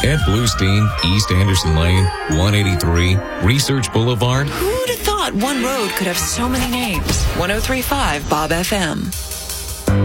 Ed Bluestein, East Anderson Lane, 183, Research Boulevard. Who'd have thought one road could have so many names? 103.5 Bob FM.